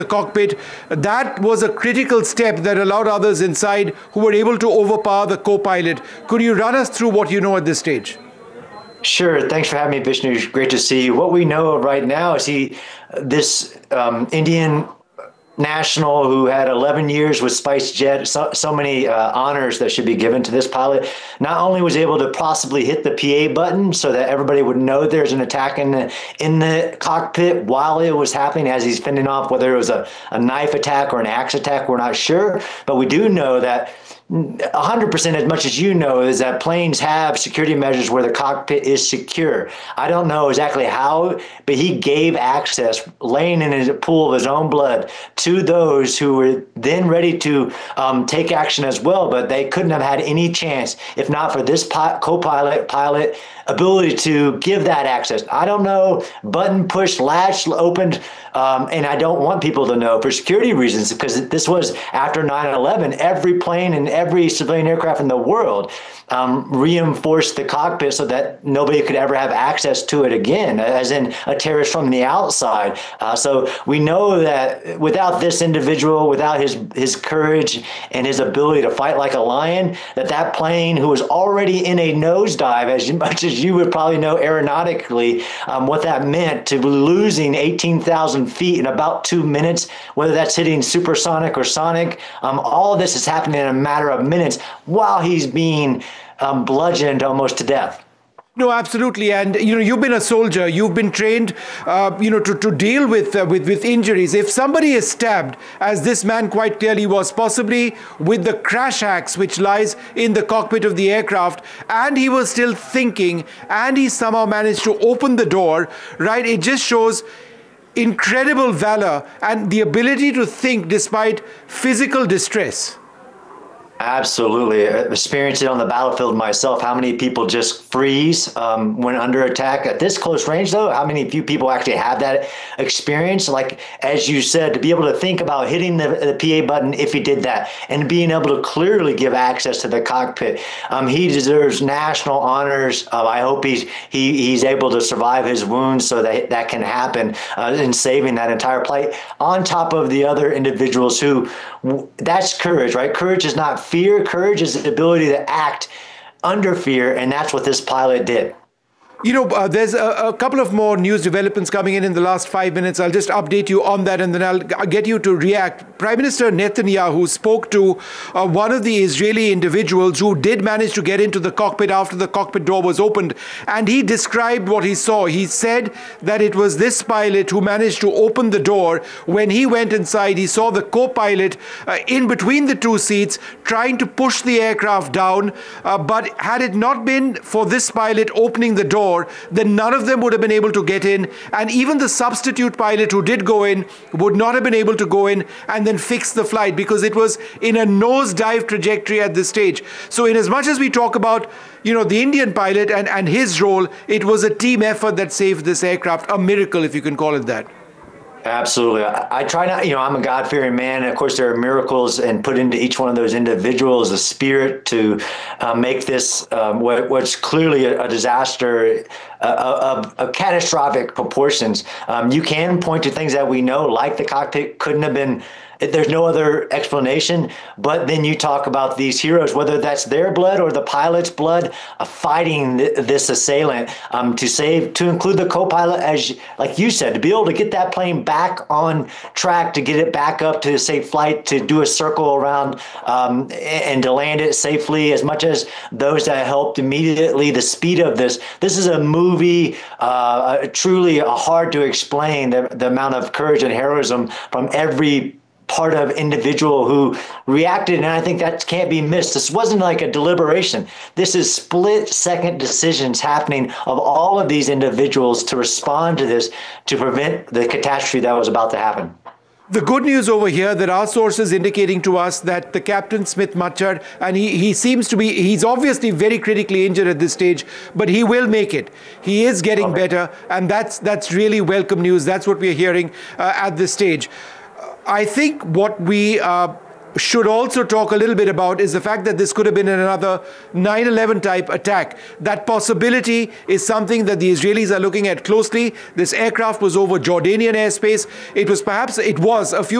the cockpit. That was a critical step that allowed others inside who were able to overpower the co-pilot. Could you run us through what you know at this stage? Sure. Thanks for having me, Vishnu. Great to see you. What we know right now is this Indian national who had 11 years with SpiceJet, so many honors that should be given to this pilot, not only was able to possibly hit the PA button so that everybody would know there's an attack in the cockpit while it was happening as he's fending off, whether it was a knife attack or an axe attack, we're not sure. But we do know that 100%, as much as you know, is that planes have security measures where the cockpit is secure. I don't know exactly how, but he gave access, laying in a pool of his own blood, to those who were then ready to take action as well, but they couldn't have had any chance if not for this co-pilot ability to give that access. I don't know, button pushed, latch opened, and I don't want people to know for security reasons, because this was after 9/11. Every plane and every civilian aircraft in the world reinforced the cockpit so that nobody could ever have access to it again, as in a terrorist from the outside. So we know that without this individual, without his courage and his ability to fight like a lion, that plane, who was already in a nosedive, as much as you would probably know aeronautically, what that meant to losing 18,000 feet in about 2 minutes, whether that's hitting supersonic or sonic, all of this is happening in a matter of minutes while he's being bludgeoned almost to death. No, absolutely. And, you've been a soldier. You've been trained, to deal with injuries. If somebody is stabbed, as this man quite clearly was, possibly with the crash axe which lies in the cockpit of the aircraft, and he was still thinking, and he somehow managed to open the door, right? It just shows incredible valor and the ability to think despite physical distress. Absolutely. Experienced it on the battlefield myself. How many people just freeze when under attack at this close range, though? How many few people actually have that experience? Like, as you said, to be able to think about hitting the PA button if he did that and being able to clearly give access to the cockpit. He deserves national honors. I hope he's able to survive his wounds so that can happen in saving that entire flight. On top of the other individuals who, that's courage, right? Courage is not fear. Courage is the ability to act under fear, and that's what this pilot did. There's a couple of more news developments coming in the last 5 minutes. I'll just update you on that, and then I'll get you to react. Prime Minister Netanyahu spoke to one of the Israeli individuals who did manage to get into the cockpit after the cockpit door was opened, and he described what he saw. He said that it was this pilot who managed to open the door. When he went inside, he saw the co-pilot in between the two seats trying to push the aircraft down, but had it not been for this pilot opening the door, then none of them would have been able to get in, and even the substitute pilot who did go in would not have been able to go in and then fix the flight, because it was in a nosedive trajectory at this stage. So in as much as we talk about the Indian pilot and his role, it was a team effort that saved this aircraft, a miracle, if you can call it that. Absolutely. I try not, I'm a God-fearing man. And of course, there are miracles and put into each one of those individuals a spirit to make this what's clearly a disaster of catastrophic proportions. You can point to things that we know, like the cockpit couldn't have been. There's no other explanation, but then you talk about these heroes, whether that's their blood or the pilot's blood, fighting this assailant to include the co-pilot, as like you said, to be able to get that plane back on track, to get it back up to a safe flight, to do a circle around and to land it safely, as much as those that helped immediately. The speed of this is a movie, truly hard to explain, the amount of courage and heroism from every part of individual who reacted, and I think that can't be missed. This wasn't like a deliberation. This is split-second decisions happening of all of these individuals to respond to this, to prevent the catastrophe that was about to happen. The good news over here, there are sources indicating to us that the Captain Smith Machar, and he seems to be, he's obviously very critically injured at this stage, but he will make it. He is getting better, and that's really welcome news. That's what we're hearing at this stage. I think what we should also talk a little bit about is the fact that this could have been another 9/11 type attack. That possibility is something that the Israelis are looking at closely. This aircraft was over Jordanian airspace. It was a few